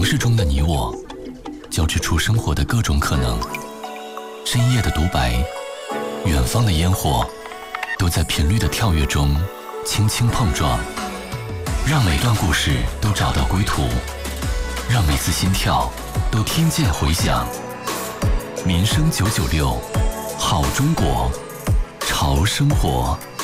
市中的你我，交织出生活的各种可能。深夜的独白，远方的烟火，都在频率的跳跃中轻轻碰撞。让每段故事都找到归途，让每次心跳都听见回响。民生996，好中国，潮生活。